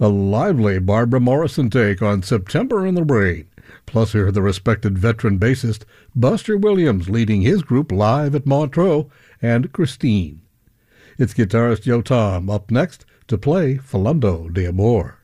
A lively Barbara Morrison take on September in the Rain. Plus, hear the respected veteran bassist Buster Williams leading his group live at Montreux, and Christine. It's guitarist Joe Tom up next to play Falando de Amor.